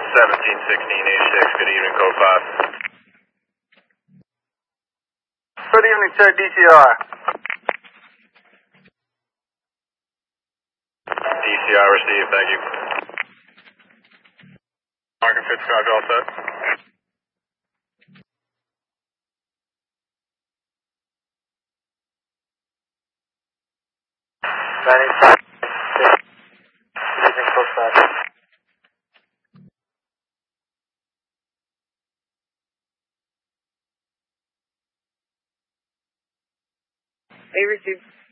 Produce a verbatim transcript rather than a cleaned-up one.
seventeen sixteen eighty-six, good evening, code five. Good evening, sir, D C R. D C R received, thank you. Mark and Fitzcroft, all set. ninety-five, good evening, code five. They received.